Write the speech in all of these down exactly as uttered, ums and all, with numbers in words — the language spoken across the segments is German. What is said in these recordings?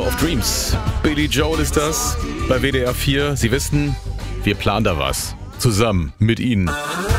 of Dreams. Billy Joel ist das bei W D R vier. Sie wissen, wir planen da was. Zusammen mit Ihnen.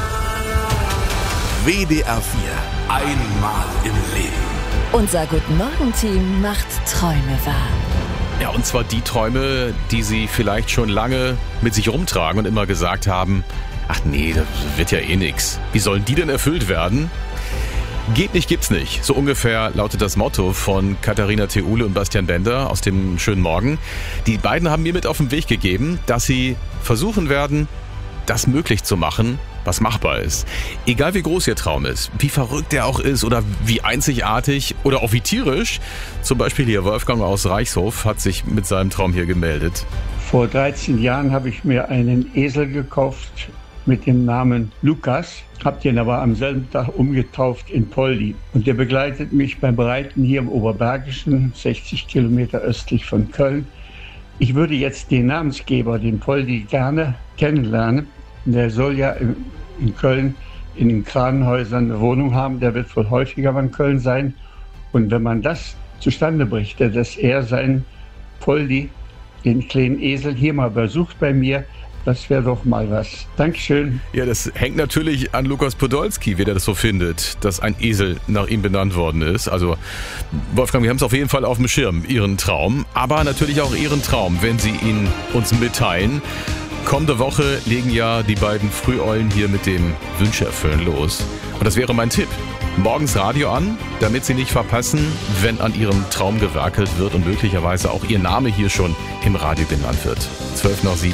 W D R vier. Einmal im Leben. Unser Guten-Morgen-Team macht Träume wahr. Ja, und zwar die Träume, die Sie vielleicht schon lange mit sich rumtragen und immer gesagt haben, ach nee, das wird ja eh nix. Wie sollen die denn erfüllt werden? Geht nicht, gibt's nicht. So ungefähr lautet das Motto von Katharina Theule und Bastian Bender aus dem Schönen Morgen. Die beiden haben mir mit auf den Weg gegeben, dass sie versuchen werden, das möglich zu machen, was machbar ist. Egal wie groß Ihr Traum ist, wie verrückt er auch ist oder wie einzigartig oder auch wie tierisch. Zum Beispiel hier Wolfgang aus Reichshof hat sich mit seinem Traum hier gemeldet. Vor dreizehn Jahren habe ich mir einen Esel gekauft mit dem Namen Lukas. Hab den aber am selben Tag umgetauft in Poldi. Und der begleitet mich beim Reiten hier im Oberbergischen, sechzig Kilometer östlich von Köln. Ich würde jetzt den Namensgeber, den Poldi, gerne kennenlernen. Der soll ja in Köln in den Kranenhäusern eine Wohnung haben. Der wird wohl häufiger in Köln sein. Und wenn man das zustande brächte, dass er seinen Poldi, den kleinen Esel, hier mal besucht bei mir, das wäre doch mal was. Dankeschön. Ja, das hängt natürlich an Lukas Podolski, wie der das so findet, dass ein Esel nach ihm benannt worden ist. Also, Wolfgang, wir haben es auf jeden Fall auf dem Schirm, Ihren Traum. Aber natürlich auch Ihren Traum, wenn Sie ihn uns mitteilen. Kommende Woche legen ja die beiden Früheulen hier mit dem Wünsche-Erfüllen los. Und das wäre mein Tipp. Morgens Radio an, damit Sie nicht verpassen, wenn an Ihrem Traum gewerkelt wird und möglicherweise auch Ihr Name hier schon im Radio genannt wird. zwölf nach sieben.